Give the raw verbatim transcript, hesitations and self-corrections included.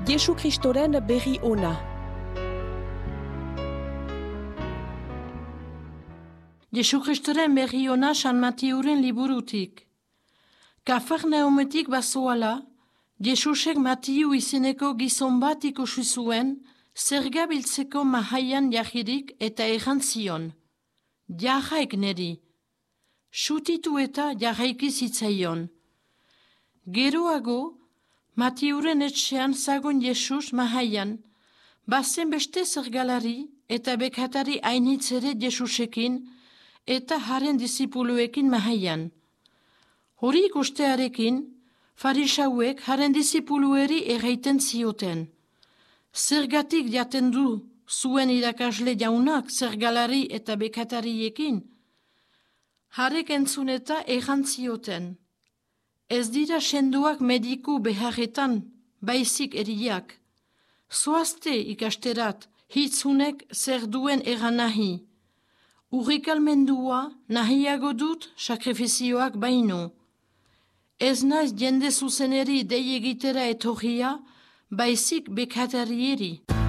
Jesu Kristoren berri ona. Jesu Kristoren berri ona San Matiuren liburutik. Kafarnaumetik bazoala, Jesusek Matiu izeneko gizon bat ikusi zuen, zerga biltzeko mahaian jahirik eta errantzion. Jarraik neri. Sutitu eta jarraiki zitzaion. Geroago, Matiuren etxean zagon Jesus mahaian, bazen beste zergalari eta bekatari ainitzere Jesusekin eta haren disipuluekin mahaian. Hori ikustearekin, farisauek haren disipulueri erraiten zioten. Zergatik jaten du zuen irakasle jaunak zergalari eta bekatariekin? Harek entzun eta errantzioten. Ez dira senduak mediku beharretan, baizik eriak. Zoazte ikasterat, hitzunek zer duen eranahi. Urrikalmendua nahiago dut sakrifizioak baino. Ez naiz jende zuzeneri dei egitera etorria, baizik bekatarieri.